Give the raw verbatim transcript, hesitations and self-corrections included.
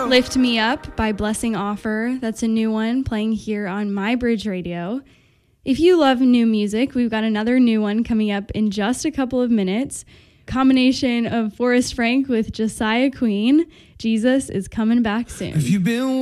Lift Me Up by Blessing Offer. That's a new one playing here on My Bridge Radio. If you love new music, we've got another new one coming up in just a couple of minutes. Combination of Forrest Frank with Josiah Queen. Jesus is coming back soon. Have you been